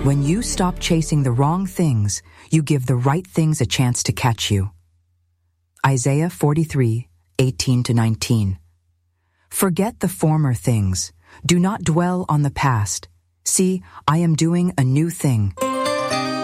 When you stop chasing the wrong things, you give the right things a chance to catch you. Isaiah 43:18-19. Forget the former things. Do not dwell on the past. See, I am doing a new thing.